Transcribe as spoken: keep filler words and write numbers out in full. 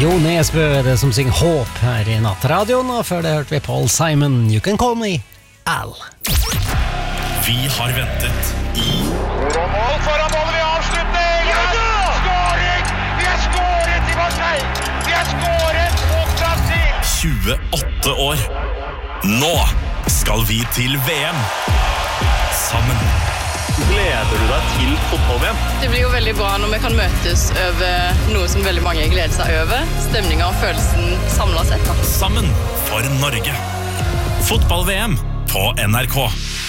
Jo Nesbø er det som synger håp her i nattradioen, og før det hørte vi Paul Simon, You Can Call Me Al. Vi har ventet i mål foran målet ved avslutning! Ja! Skåring! Vi har skåret i Marseille! Vi har skåret mot Brasil! tjueåtte år. Nå skal vi til V M sammen. Gleder du deg til fotball-V M? Det blir jo veldig bra når vi kan møtes over noe som veldig mange gleder seg over. Stemningen og følelsen samlet sett. Sammen for Norge. Fotball-V M på N R K.